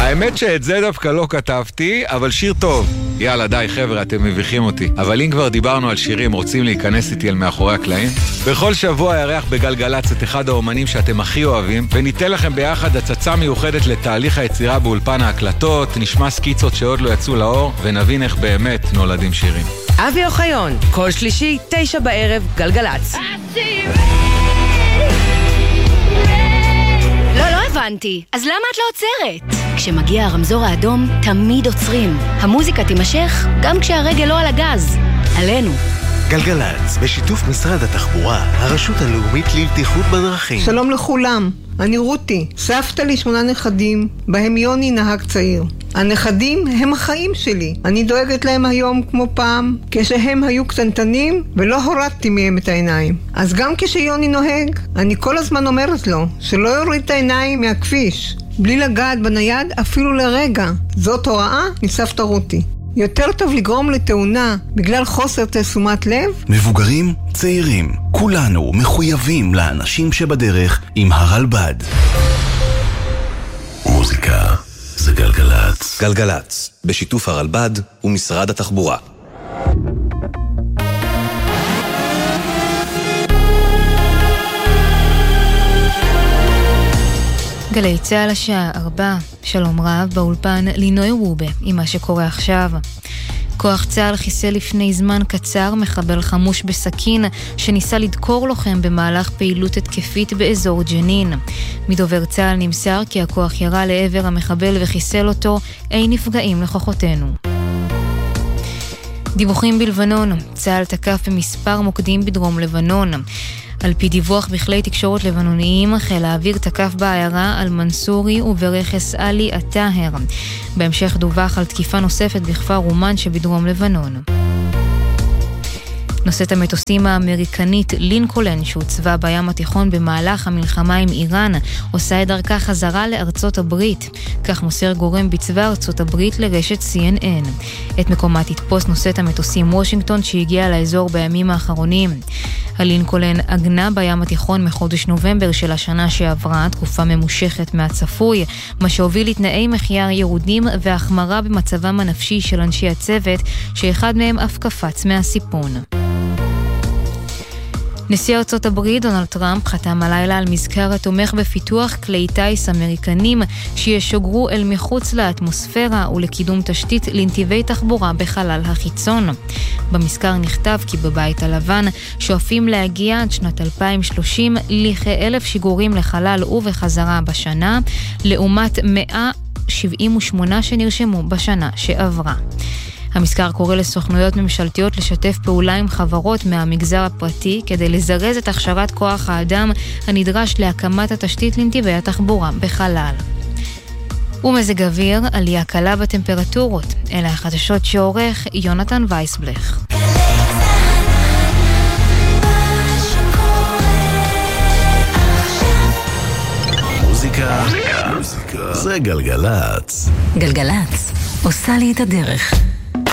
האמת שאת זה דווקא לא כתבתי, אבל שיר טוב. יאללה, די חבר'ה, אתם מביכים אותי. אבל אם כבר דיברנו על שירים, רוצים להיכנס איתי אל מאחורי הקלעים? בכל שבוע ירח בגלגלץ את אחד האומנים שאתם הכי אוהבים, וניתן לכם ביחד הצצה מיוחדת לתהליך היצירה באולפן ההקלטות, נשמע סקיצות שעוד לא יצאו לאור, ונבין איך באמת נולדים שירים. אבי אוחיון, כל שלישי, 9 בערב, גלגלץ. לא הבנתי. אז למה את לא עוצרת? כשמגיע הרמזור האדום, תמיד עוצרים. המוזיקה תימשך גם כשהרגל לא על הגז. עלינו. גלגלץ, בשיתוף משרד התחבורה, הרשות הלאומית לבטיחות בדרכים. שלום לכולם, אני רותי, סבתא לי 8 נכדים, בהם יוני נהג צעיר. הנכדים הם החיים שלי. אני דואגת להם היום כמו פעם, כשהם היו קטנטנים ולא הורדתי מהם את העיניים. אז גם כשיוני נוהג, אני כל הזמן אומרת לו שלא יוריד את העיניים מהכביש, בלי לגעת בנייד אפילו לרגע. זאת הוראה מסבתא רותי. יותר טוב לגרום לתאונה בגלל חוסר תשומת לב. מבוגרים, צעירים, כולנו מחויבים לאנשים שבדרך עם הרלב"ד. מוזיקה זה גלגלץ. גלגלץ, בשיתוף הרלב"ד ומשרד התחבורה. גלי צהל השעה 4, שלום רב, באולפן לינוי רובה עם מה שקורה עכשיו. כוח צהל חיסל לפני זמן קצר מחבל חמוש בסכין שניסה לדקור לוחם במהלך פעילות התקפית באזור ג'נין. מדובר צהל נמסר כי הכוח ירה לעבר המחבל וחיסל אותו, אין נפגעים לכוחותינו. דיווחים בלבנון, צהל תקף במספר מוקדים בדרום לבנון. על פי דיווח בכלי תקשורת לבנוניים, חיל האוויר תקף בעיירה על מנסורי וברכס אלי הטהר. בהמשך דווח על תקיפה נוספת בכפר רומן שבדרום לבנון. נושאת המטוסים האמריקנית לינקולן שהוצבה בים התיכון במהלך המלחמה עם איראן עושה את דרכה חזרה לארצות הברית. כך מוסר גורם בצבא ארצות הברית לרשת CNN. את מקומה תתפוס נושאת המטוסים וושינגטון שהגיעה לאזור בימים האחרונים. הלינקולן עגנה בים התיכון מחודש נובמבר של השנה שעברה, תקופה ממושכת מהצפוי, מה שהוביל לתנאי מחיה ירודים והחמרה במצבם הנפשי של אנשי הצוות, שאחד מהם אף קפץ מהסיפון. נשיא ארצות הברית דונלד טראמפ חתם הלילה על מזכר התומך בפיתוח כלי טיס אמריקנים שישוגרו אל מחוץ לאטמוספירה ולקידום תשתית לנתיבי תחבורה בחלל החיצון. במזכר נכתב כי בבית הלבן שואפים להגיע עד שנת 2030 לכ-1,000 שיגורים לחלל ובחזרה בשנה, לעומת 178 שנרשמו בשנה שעברה. המזכר קורא לסוכנויות ממשלתיות לשתף פעולה עם חברות מהמגזר הפרטי כדי לזרז את הכשרת כוח האדם הנדרש להקמת התשתית לנתיבי התחבורה בחלל. ומזג אוויר, עלייה קלה בטמפרטורות. אלה החדשות שעורך יונתן וייסבלך. מוזיקה זה גלגלץ. גלגלץ, עושה לי את הדרך.